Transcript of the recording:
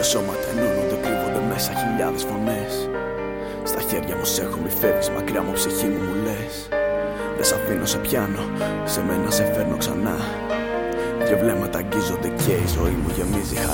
Δυο σώματα ενώνονται, κρύβονται μέσα χιλιάδες φωνές. Στα χέρια μου σε έχω, μη φεύγεις μακριά μου, ψυχή μου λες. Δεν σ' αφήνω, σε πιάνω, σε μένα σε φέρνω ξανά. Δυο βλέμματα αγγίζονται και η ζωή μου γεμίζει χαρά.